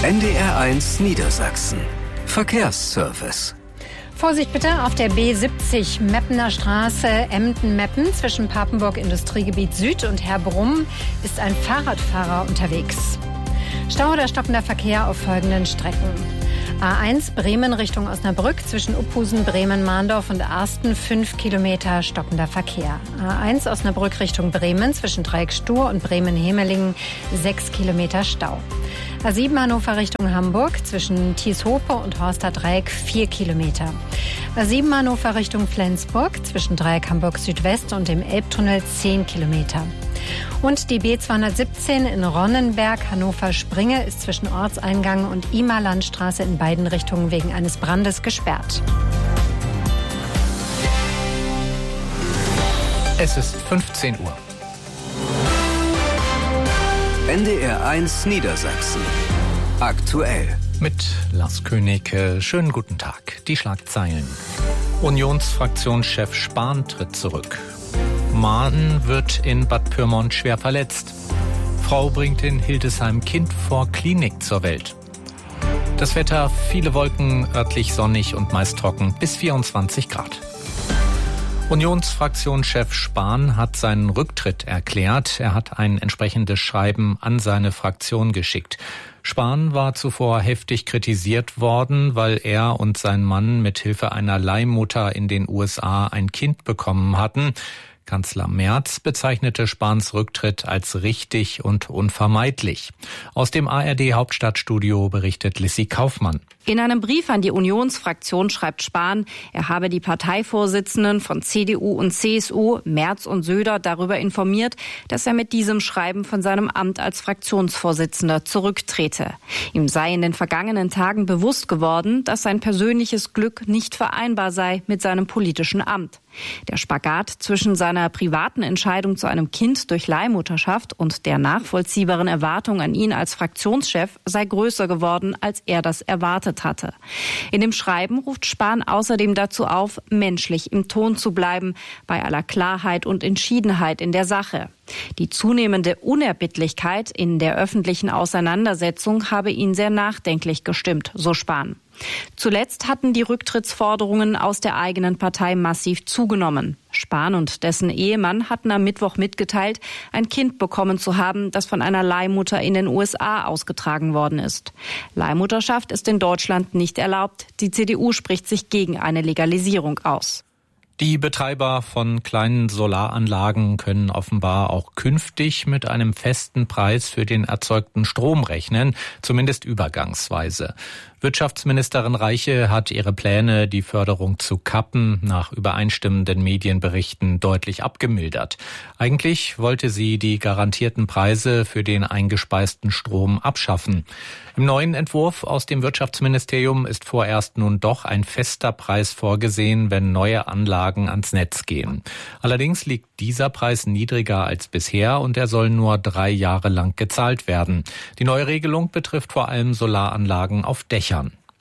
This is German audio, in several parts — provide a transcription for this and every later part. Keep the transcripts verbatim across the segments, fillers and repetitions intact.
N D R eins Niedersachsen. Verkehrsservice. Vorsicht bitte auf der B siebzig Meppener Straße, Emden-Meppen. Zwischen Papenburg Industriegebiet Süd und Herbrum ist ein Fahrradfahrer unterwegs. Stau oder stockender Verkehr auf folgenden Strecken. A eins Bremen Richtung Osnabrück zwischen Uphusen, Bremen, Mahndorf und Arsten fünf Kilometer stockender Verkehr. A eins Osnabrück Richtung Bremen zwischen Dreieck-Stur und Bremen-Hemelingen sechs Kilometer Stau. A sieben Hannover Richtung Hamburg zwischen Thieshope und Horster Dreieck vier Kilometer. A sieben Hannover Richtung Flensburg zwischen Dreieck Hamburg Südwest und dem Elbtunnel zehn Kilometer. Und die B zweihundertsiebzehn in Ronnenberg, Hannover-Springe, ist zwischen Ortseingang und Ima-Landstraße in beiden Richtungen wegen eines Brandes gesperrt. Es ist fünfzehn Uhr. N D R eins Niedersachsen. Aktuell. Mit Lars König. Schönen guten Tag. Die Schlagzeilen. Unionsfraktionschef Spahn tritt zurück. Mann wird in Bad Pyrmont schwer verletzt. Frau bringt in Hildesheim Kind vor Klinik zur Welt. Das Wetter, viele Wolken, örtlich sonnig und meist trocken, bis vierundzwanzig Grad. Unionsfraktionschef Spahn hat seinen Rücktritt erklärt. Er hat ein entsprechendes Schreiben an seine Fraktion geschickt. Spahn war zuvor heftig kritisiert worden, weil er und sein Mann mit Hilfe einer Leihmutter in den U S A ein Kind bekommen hatten. Kanzler Merz bezeichnete Spahns Rücktritt als richtig und unvermeidlich. Aus dem A R D-Hauptstadtstudio berichtet Lissy Kaufmann. In einem Brief an die Unionsfraktion schreibt Spahn, er habe die Parteivorsitzenden von C D U und C S U, Merz und Söder, darüber informiert, dass er mit diesem Schreiben von seinem Amt als Fraktionsvorsitzender zurücktrete. Ihm sei in den vergangenen Tagen bewusst geworden, dass sein persönliches Glück nicht vereinbar sei mit seinem politischen Amt. Der Spagat zwischen seiner privaten Entscheidung zu einem Kind durch Leihmutterschaft und der nachvollziehbaren Erwartung an ihn als Fraktionschef sei größer geworden, als er das erwartet hatte. In dem Schreiben ruft Spahn außerdem dazu auf, menschlich im Ton zu bleiben, bei aller Klarheit und Entschiedenheit in der Sache. Die zunehmende Unerbittlichkeit in der öffentlichen Auseinandersetzung habe ihn sehr nachdenklich gestimmt, so Spahn. Zuletzt hatten die Rücktrittsforderungen aus der eigenen Partei massiv zugenommen. Spahn und dessen Ehemann hatten am Mittwoch mitgeteilt, ein Kind bekommen zu haben, das von einer Leihmutter in den U S A ausgetragen worden ist. Leihmutterschaft ist in Deutschland nicht erlaubt. Die C D U spricht sich gegen eine Legalisierung aus. Die Betreiber von kleinen Solaranlagen können offenbar auch künftig mit einem festen Preis für den erzeugten Strom rechnen, zumindest übergangsweise. Wirtschaftsministerin Reiche hat ihre Pläne, die Förderung zu kappen, nach übereinstimmenden Medienberichten deutlich abgemildert. Eigentlich wollte sie die garantierten Preise für den eingespeisten Strom abschaffen. Im neuen Entwurf aus dem Wirtschaftsministerium ist vorerst nun doch ein fester Preis vorgesehen, wenn neue Anlagen ans Netz gehen. Allerdings liegt dieser Preis niedriger als bisher und er soll nur drei Jahre lang gezahlt werden. Die neue Regelung betrifft vor allem Solaranlagen auf Dächern.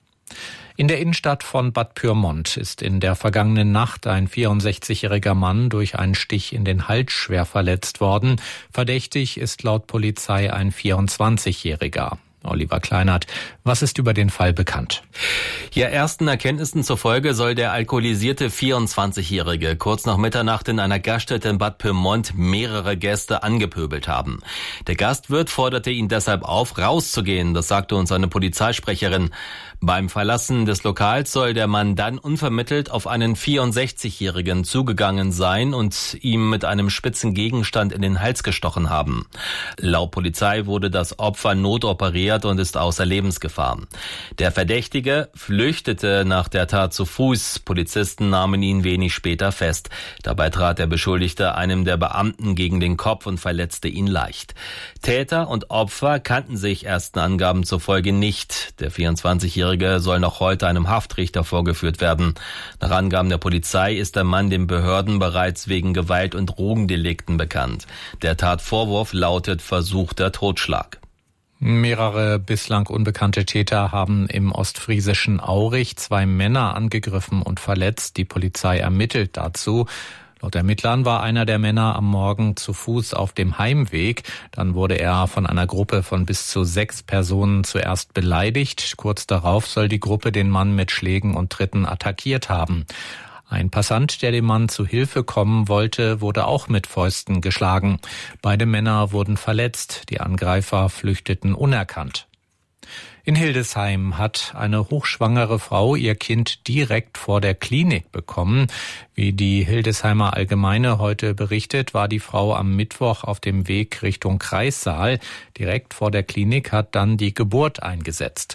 In der Innenstadt von Bad Pyrmont ist in der vergangenen Nacht ein vierundsechzigjähriger Mann durch einen Stich in den Hals schwer verletzt worden. Verdächtig ist laut Polizei ein vierundzwanzigjähriger. Oliver Kleinert, was ist über den Fall bekannt? Ja, ersten Erkenntnissen zufolge soll der alkoholisierte vierundzwanzigjährige kurz nach Mitternacht in einer Gaststätte in Bad Pyrmont mehrere Gäste angepöbelt haben. Der Gastwirt forderte ihn deshalb auf, rauszugehen, das sagte uns eine Polizeisprecherin. Beim Verlassen des Lokals soll der Mann dann unvermittelt auf einen vierundsechzigjährigen zugegangen sein und ihm mit einem spitzen Gegenstand in den Hals gestochen haben. Laut Polizei wurde das Opfer notoperiert und ist außer Lebensgefahr. Der Verdächtige flüchtete nach der Tat zu Fuß. Polizisten nahmen ihn wenig später fest. Dabei trat der Beschuldigte einem der Beamten gegen den Kopf und verletzte ihn leicht. Täter und Opfer kannten sich ersten Angaben zufolge nicht. Der vierundzwanzigjährige soll noch heute einem Haftrichter vorgeführt werden. Nach Angaben der Polizei ist der Mann den Behörden bereits wegen Gewalt- und Drogendelikten bekannt. Der Tatvorwurf lautet versuchter Totschlag. Mehrere bislang unbekannte Täter haben im ostfriesischen Aurich zwei Männer angegriffen und verletzt. Die Polizei ermittelt dazu. Laut Ermittlern war einer der Männer am Morgen zu Fuß auf dem Heimweg. Dann wurde er von einer Gruppe von bis zu sechs Personen zuerst beleidigt. Kurz darauf soll die Gruppe den Mann mit Schlägen und Tritten attackiert haben. Ein Passant, der dem Mann zu Hilfe kommen wollte, wurde auch mit Fäusten geschlagen. Beide Männer wurden verletzt. Die Angreifer flüchteten unerkannt. In Hildesheim hat eine hochschwangere Frau ihr Kind direkt vor der Klinik bekommen. Wie die Hildesheimer Allgemeine heute berichtet, war die Frau am Mittwoch auf dem Weg Richtung Kreissaal. Direkt vor der Klinik hat dann die Geburt eingesetzt.